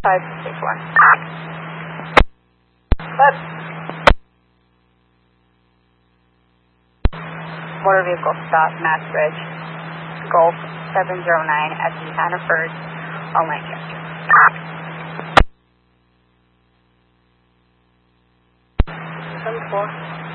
561. Motor vehicle stop, Mass Bridge, Gulf 709 at the Hannaford on Lancaster. 74.